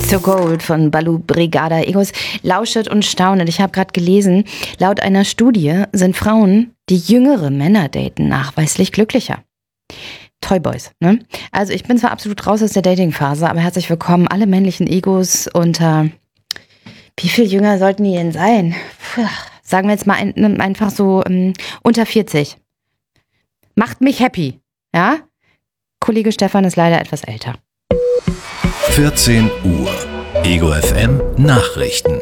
To Gold von Balou Brigada. Egos, lauschet und staunet. Ich habe gerade gelesen, laut einer Studie sind Frauen, die jüngere Männer daten, nachweislich glücklicher. Toyboys, ne? Also ich bin zwar absolut raus aus der Dating-Phase, aber herzlich willkommen alle männlichen Egos unter... Wie viel jünger sollten die denn sein? Puh, sagen wir jetzt mal einfach so unter 40. Macht mich happy, ja? Kollege Stefan ist leider etwas älter. 14 Uhr. Ego FM Nachrichten.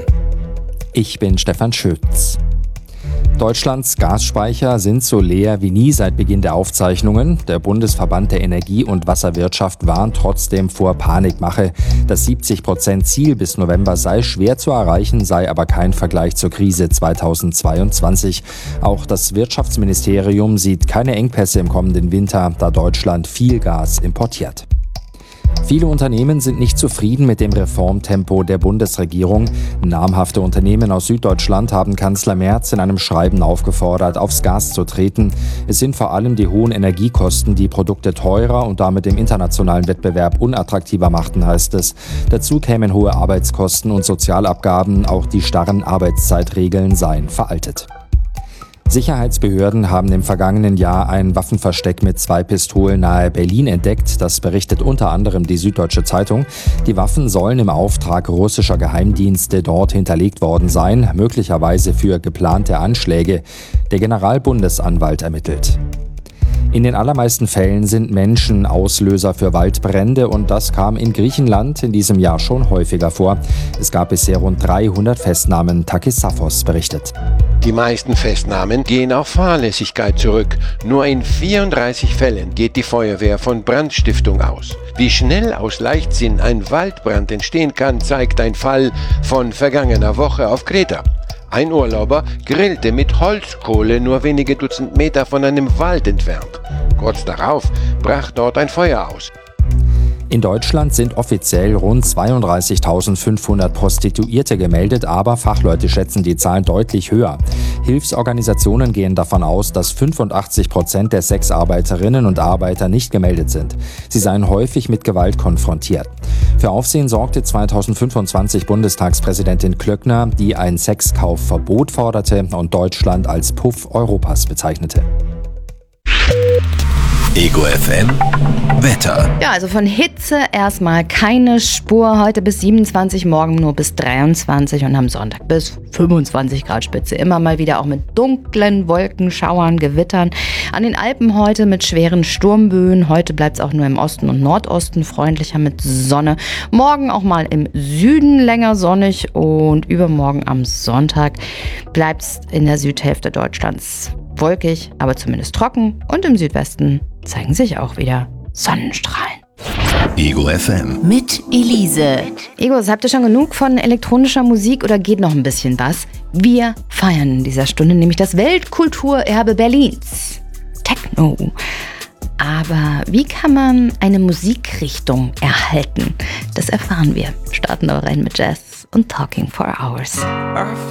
Ich bin Stefan Schütz. Deutschlands Gasspeicher sind so leer wie nie seit Beginn der Aufzeichnungen. Der Bundesverband der Energie- und Wasserwirtschaft warnt trotzdem vor Panikmache. Das 70%-Ziel bis November sei schwer zu erreichen, sei aber kein Vergleich zur Krise 2022. Auch das Wirtschaftsministerium sieht keine Engpässe im kommenden Winter, da Deutschland viel Gas importiert. Viele Unternehmen sind nicht zufrieden mit dem Reformtempo der Bundesregierung. Namhafte Unternehmen aus Süddeutschland haben Kanzler Merz in einem Schreiben aufgefordert, aufs Gas zu treten. Es sind vor allem die hohen Energiekosten, die Produkte teurer und damit im internationalen Wettbewerb unattraktiver machten, heißt es. Dazu kämen hohe Arbeitskosten und Sozialabgaben, auch die starren Arbeitszeitregeln seien veraltet. Sicherheitsbehörden haben im vergangenen Jahr ein Waffenversteck mit 2 Pistolen nahe Berlin entdeckt. Das berichtet unter anderem die Süddeutsche Zeitung. Die Waffen sollen im Auftrag russischer Geheimdienste dort hinterlegt worden sein, möglicherweise für geplante Anschläge. Der Generalbundesanwalt ermittelt. In den allermeisten Fällen sind Menschen Auslöser für Waldbrände und das kam in Griechenland in diesem Jahr schon häufiger vor. Es gab bisher rund 300 Festnahmen, Takis Safos berichtet. Die meisten Festnahmen gehen auf Fahrlässigkeit zurück. Nur in 34 Fällen geht die Feuerwehr von Brandstiftung aus. Wie schnell aus Leichtsinn ein Waldbrand entstehen kann, zeigt ein Fall von vergangener Woche auf Kreta. Ein Urlauber grillte mit Holzkohle nur wenige Dutzend Meter von einem Wald entfernt. Kurz darauf brach dort ein Feuer aus. In Deutschland sind offiziell rund 32.500 Prostituierte gemeldet, aber Fachleute schätzen die Zahlen deutlich höher. Hilfsorganisationen gehen davon aus, dass 85% der Sexarbeiterinnen und Arbeiter nicht gemeldet sind. Sie seien häufig mit Gewalt konfrontiert. Für Aufsehen sorgte 2025 Bundestagspräsidentin Klöckner, die ein Sexkaufverbot forderte und Deutschland als Puff Europas bezeichnete. Ego FM Wetter. Ja, also von Hitze erstmal keine Spur. Heute bis 27, morgen nur bis 23 und am Sonntag bis 25 Grad Spitze. Immer mal wieder auch mit dunklen Wolkenschauern, Gewittern. An den Alpen heute mit schweren Sturmböen. Heute bleibt es auch nur im Osten und Nordosten freundlicher mit Sonne. Morgen auch mal im Süden länger sonnig und übermorgen am Sonntag bleibt es in der Südhälfte Deutschlands wolkig, aber zumindest trocken und im Südwesten zeigen sich auch wieder Sonnenstrahlen. Ego FM. Mit Elise. Egos, habt ihr schon genug von elektronischer Musik oder geht noch ein bisschen was? Wir feiern in dieser Stunde nämlich das Weltkulturerbe Berlins. Techno. Aber wie kann man eine Musikrichtung erhalten? Das erfahren wir. Starten wir rein mit Jazz und Talking for Hours.